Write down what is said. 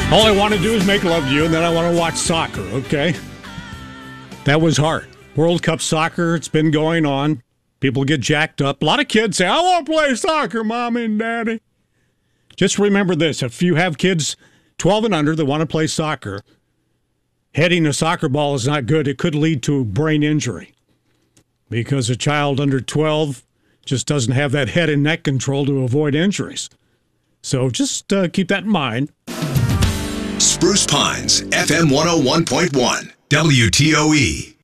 All I want to do is make love to you, and then I want to watch soccer, okay? That was hard. World Cup soccer, it's been going on. People get jacked up. A lot of kids say, I want to play soccer, Mommy and Daddy. Just remember this. If you have kids 12 and under that want to play soccer, hitting a soccer ball is not good. It could lead to brain injury because a child under 12 just doesn't have that head and neck control to avoid injuries. So just keep that in mind. Spruce Pines, FM 101.1, WTOE.